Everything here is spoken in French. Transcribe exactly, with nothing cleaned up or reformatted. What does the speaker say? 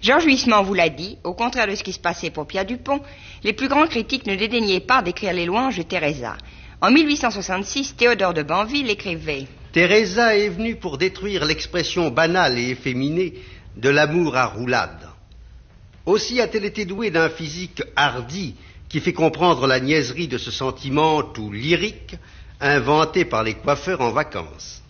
Georges Huysmans vous l'a dit, au contraire de ce qui se passait pour Pierre Dupont, les plus grands critiques ne dédaignaient pas d'écrire les louanges de Teresa. En mille huit cent soixante-six, Théodore de Banville écrivait « Teresa est venue pour détruire l'expression banale et efféminée de l'amour à roulade. Aussi a-t-elle été douée d'un physique hardi qui fait comprendre la niaiserie de ce sentiment tout lyrique inventé par les coiffeurs en vacances.